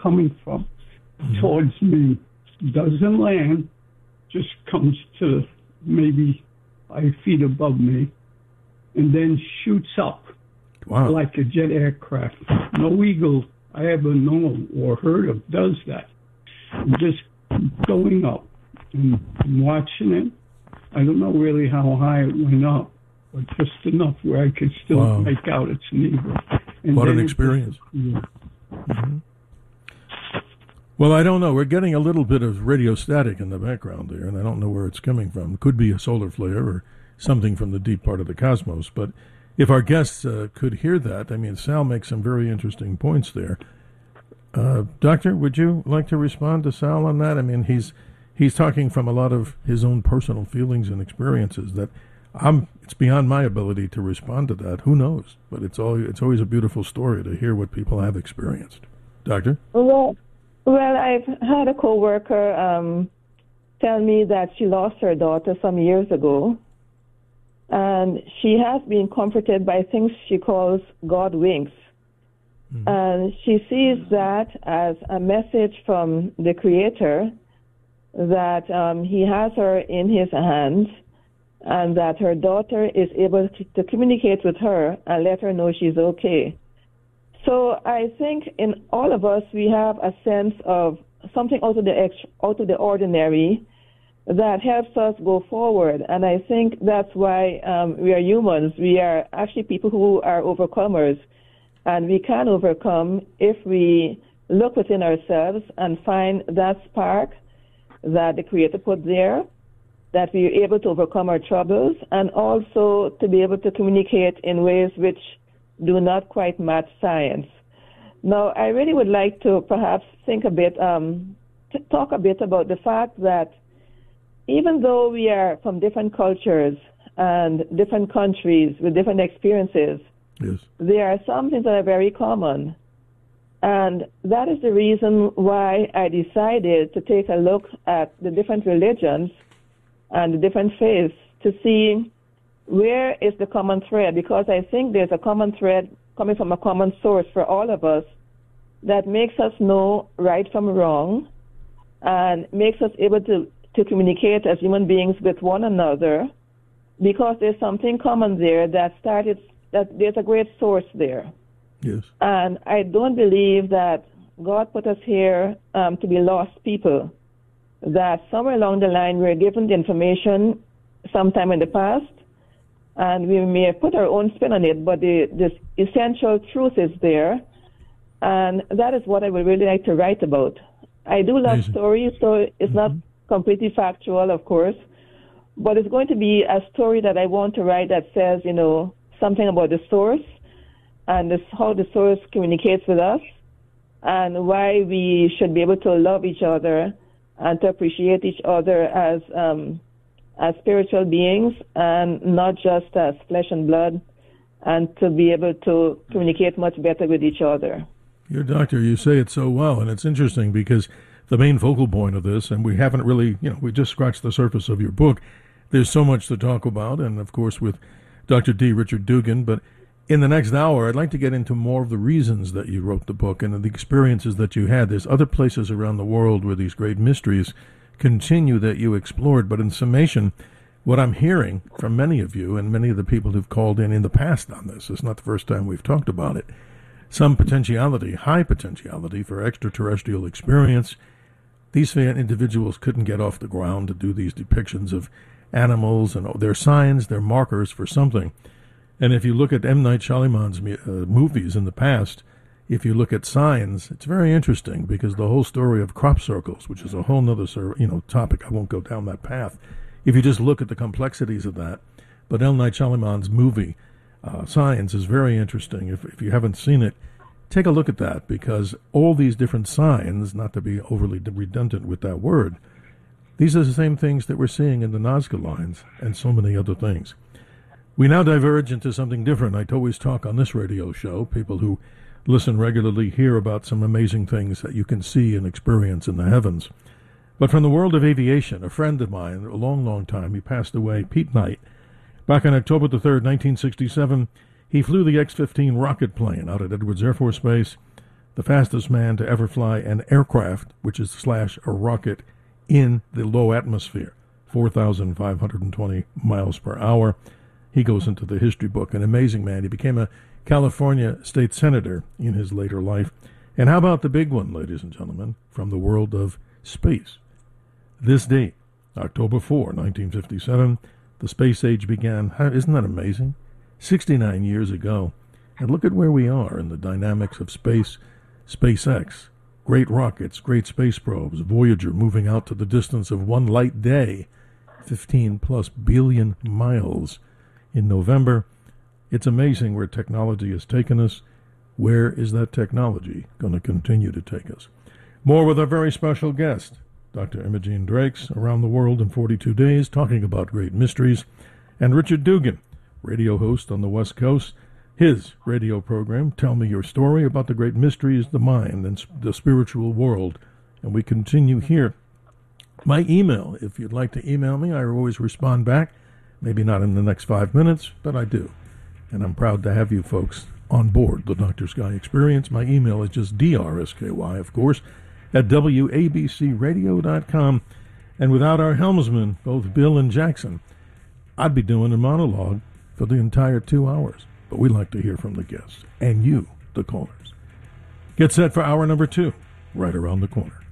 coming from towards me. Doesn't land, just comes to maybe 5 feet above me, and then shoots up like a jet aircraft. No eagle I ever know or heard of does that. Just going up and watching it. I don't know really how high it went up, but just enough where I could still make out its needle. And what an experience. Well, I don't know. We're getting a little bit of radio static in the background there, and I don't know where it's coming from. It could be a solar flare or something from the deep part of the cosmos. But if our guests could hear that, I mean, Sal makes some very interesting points there. Doctor, would you like to respond to Sal on that? I mean, he's talking from a lot of his own personal feelings and experiences that it's beyond my ability to respond to that. Who knows? But it's always a beautiful story to hear what people have experienced. Doctor? Well, I've had a coworker tell me that she lost her daughter some years ago, and she has been comforted by things she calls God winks. And she sees that as a message from the Creator that he has her in his hands and that her daughter is able to communicate with her and let her know she's okay. So I think in all of us we have a sense of something out of the ordinary that helps us go forward. And I think that's why we are humans. We are actually people who are overcomers. And we can overcome if we look within ourselves and find that spark that the Creator put there, that we are able to overcome our troubles, and also to be able to communicate in ways which do not quite match science. Now, I really would like to perhaps think a bit, talk a bit about the fact that even though we are from different cultures and different countries with different experiences, there are some things that are very common. And that is the reason why I decided to take a look at the different religions and the different faiths to see where is the common thread, because I think there's a common thread coming from a common source for all of us that makes us know right from wrong and makes us able to communicate as human beings with one another, because there's something common there that there's a great source there. Yes. And I don't believe that God put us here to be lost people, that somewhere along the line we're given the information sometime in the past, and we may have put our own spin on it, but the essential truth is there, and that is what I would really like to write about. I do love stories, so it's not completely factual, of course, but it's going to be a story that I want to write that says, something about the source and how the source communicates with us and why we should be able to love each other and to appreciate each other as spiritual beings and not just as flesh and blood, and to be able to communicate much better with each other. Your doctor, you say it so well, and it's interesting because the main focal point of this, and we haven't really, we just scratched the surface of your book. There's so much to talk about, and of course with Dr. D. Richard Dugan, but in the next hour, I'd like to get into more of the reasons that you wrote the book and the experiences that you had. There's other places around the world where these great mysteries continue that you explored, but in summation, what I'm hearing from many of you and many of the people who've called in the past on this, it's not the first time we've talked about it, some potentiality, high potentiality for extraterrestrial experience. These individuals couldn't get off the ground to do these depictions of animals, and they're signs, they're markers for something. And if you look at M. Night Shyamalan's movies in the past, if you look at signs, it's very interesting because the whole story of crop circles, which is a whole nother topic, I won't go down that path. If you just look at the complexities of that, but M. Night Shyamalan's movie, Signs, is very interesting. If you haven't seen it, take a look at that, because all these different signs, not to be overly redundant with that word, these are the same things that we're seeing in the Nazca lines and so many other things. We now diverge into something different. I always talk on this radio show. People who listen regularly hear about some amazing things that you can see and experience in the heavens. But from the world of aviation, a friend of mine, a long, long time, he passed away, Pete Knight. Back on October the 3rd, 1967, he flew the X-15 rocket plane out at Edwards Air Force Base, the fastest man to ever fly an aircraft, which is / a rocket, in the low atmosphere, 4,520 miles per hour. He goes into the history book. An amazing man. He became a California state senator in his later life. And how about the big one, ladies and gentlemen, from the world of space? This date, October 4, 1957, the space age began. Isn't that amazing? 69 years ago. And look at where we are in the dynamics of space. SpaceX, great rockets, great space probes, Voyager moving out to the distance of one light day, 15+ billion miles. In November, it's amazing where technology has taken us. Where is that technology going to continue to take us? More with our very special guest, Dr. Imogene Drakes, Around the World in 42 Days, talking about great mysteries, and Richard Dugan, radio host on the West Coast, his radio program, Tell Me Your Story, about the great mysteries, the mind, and the spiritual world. And we continue here. My email, if you'd like to email me, I always respond back. Maybe not in the next 5 minutes, but I do. And I'm proud to have you folks on board the Dr. Sky Experience. My email is just DRSKY, of course, at WABCRadio.com. And without our helmsmen, both Bill and Jackson, I'd be doing a monologue for the entire 2 hours. But we like to hear from the guests, and you, the callers. Get set for hour number 2, right around the corner.